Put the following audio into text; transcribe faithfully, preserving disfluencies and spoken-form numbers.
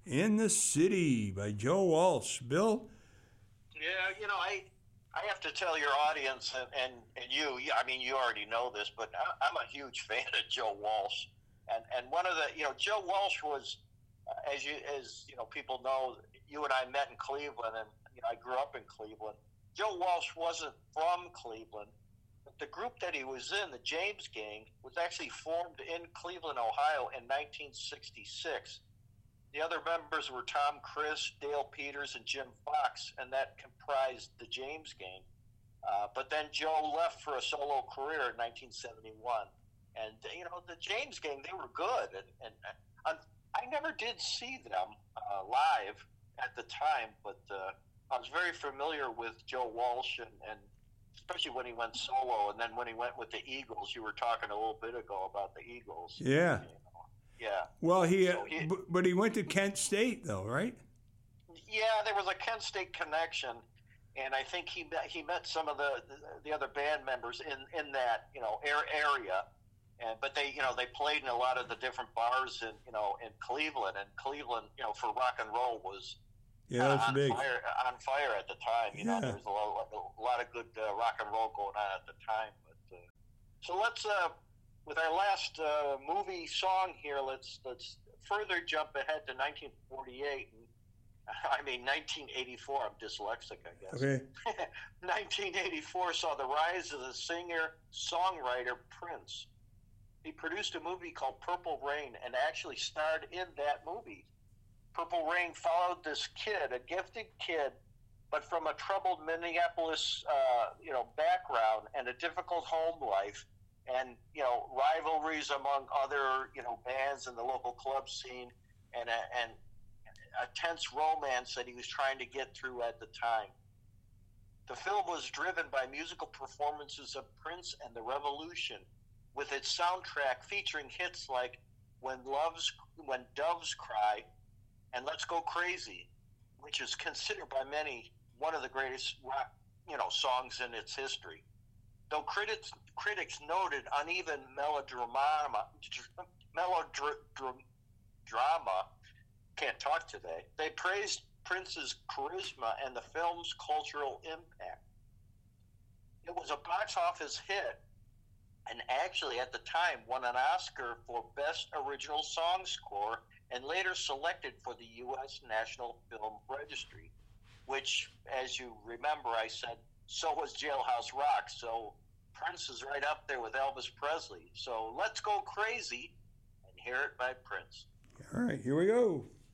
in the City by Joe Walsh. Bill? Yeah, you know, I I have to tell your audience and, and, and you, I mean, you already know this, but I, I'm a huge fan of Joe Walsh. And and one of the, you know, Joe Walsh was, uh, as you as you know, people know, you and I met in Cleveland, and you know, I grew up in Cleveland. Joe Walsh wasn't from Cleveland, but the group that he was in, the James Gang, was actually formed in Cleveland, Ohio, in nineteen sixty-six. The other members were Tom Chris, Dale Peters, and Jim Fox, and that comprised the James Gang. Uh, but then Joe left for a solo career in nineteen seventy-one. And, you know, the James Gang, they were good. And, and, and I never did see them uh, live at the time, but uh, I was very familiar with Joe Walsh, and, and especially when he went solo. And then when he went with the Eagles, you were talking a little bit ago about the Eagles. Yeah. You know. Yeah. Well, he, so he b- but he went to Kent State, though, right? Yeah, there was a Kent State connection, and I think he met, he met some of the, the the other band members in, in that you know area, and but they you know they played in a lot of the different bars in you know in Cleveland, and Cleveland you know for rock and roll was yeah that's on big fire on fire at the time. You yeah. know there was a lot, a lot of good uh, rock and roll going on at the time. But uh, so let's. Uh, With our last uh, movie song here, let's let's further jump ahead to nineteen forty-eight. And, I mean, nineteen eighty-four. I'm dyslexic, I guess. Okay. nineteen eighty-four saw the rise of the singer-songwriter Prince. He produced a movie called Purple Rain and actually starred in that movie. Purple Rain followed this kid, a gifted kid, but from a troubled Minneapolis, uh, you know, background and a difficult home life. And, you know, rivalries among other, you know, bands in the local club scene, and a, and a tense romance that he was trying to get through at the time. The film was driven by musical performances of Prince and the Revolution, with its soundtrack featuring hits like When Love's, When Doves Cry and Let's Go Crazy, which is considered by many one of the greatest rock, you know, songs in its history. Though critics critics noted uneven melodrama, melodrama, can't talk today, they praised Prince's charisma and the film's cultural impact. It was a box office hit, and actually at the time won an Oscar for Best Original Song Score, and later selected for the U S National Film Registry, which, as you remember, I said, so was Jailhouse Rock. So Prince is right up there with Elvis Presley. So let's go crazy and hear it by Prince. All right, here we go.